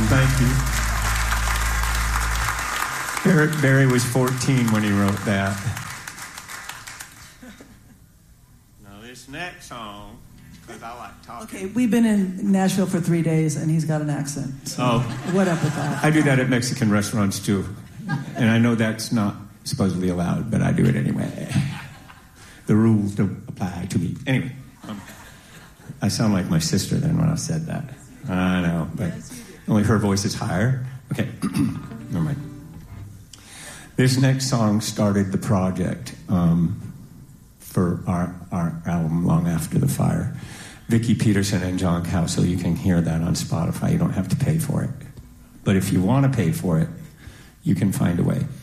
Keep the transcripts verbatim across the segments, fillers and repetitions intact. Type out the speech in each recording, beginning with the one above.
Thank you. Barry, Barry was fourteen when he wrote that. Now this next song, because I like talking. Okay, we've been in Nashville for three days, and he's got an accent. So oh. What up with that? I do that at Mexican restaurants, too. And I know that's not supposedly allowed, but I do it anyway. The rules don't apply to me. Anyway, um, I sound like my sister then when I said that. I know, but only her voice is higher. Okay, never mind. This next song started the project um, for our, our album, Long After the Fire. Vicki Peterson and John Cowsill, you can hear that on Spotify. You don't have to pay for it. But if you want to pay for it, you can find a way.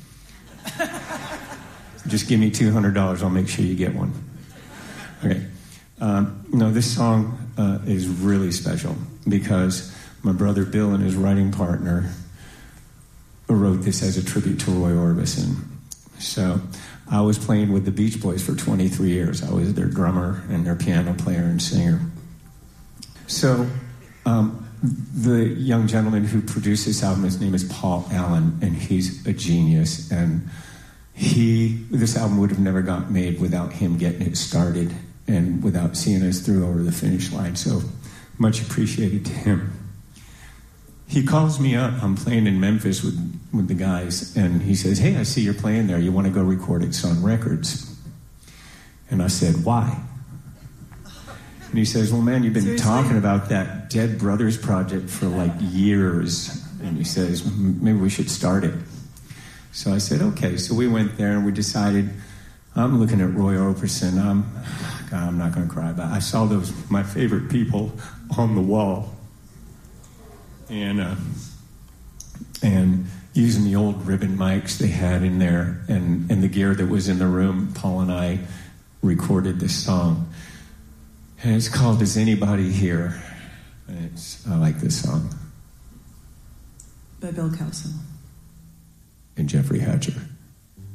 Just give me two hundred dollars, I'll make sure you get one. Okay. Um, no, this song uh, is really special because my brother Bill and his writing partner wrote this as a tribute to Roy Orbison. So I was playing with the Beach Boys for twenty-three years. I was their drummer and their piano player and singer. So um, the young gentleman who produced this album, his name is Paul Allen, and he's a genius. And he, this album would have never got made without him getting it started and without seeing us through over the finish line. So much appreciated to him. He calls me up. I'm playing in Memphis with, with the guys, and he says, hey, I see you're playing there. You want to go record at Sun Records? And I said, why? And he says, well, man, you've been Seriously? talking about that Dead Brothers project for like years. And he says, maybe we should start it. So I said, okay. So we went there, and we decided, I'm looking at Roy Orbison. I'm, God, I'm not going to cry, but I saw those, my favorite people on the wall. And uh, and using the old ribbon mics they had in there and, and the gear that was in the room, Paul and I recorded this song. And it's called Is Anybody Here? And it's, I like this song. By Bill Cowsill. And Jeffrey Hatcher.